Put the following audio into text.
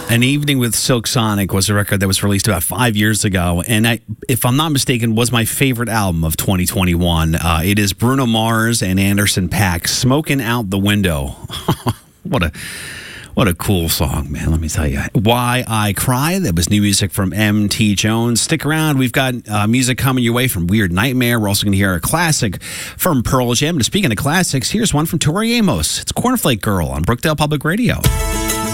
An Evening with Silk Sonic was a record that was released about 5 years ago, and if I'm not mistaken, was my favorite album of 2021. It is Bruno Mars and Anderson .Paak, Smoking Out the Window. What a cool song, man, let me tell you. Why I Cry, that was new music from M.T. Jones. Stick around, we've got music coming your way from Weird Nightmare. We're also going to hear a classic from Pearl Jam. And speaking of classics, here's one from Tori Amos. It's Cornflake Girl on Brookdale Public Radio.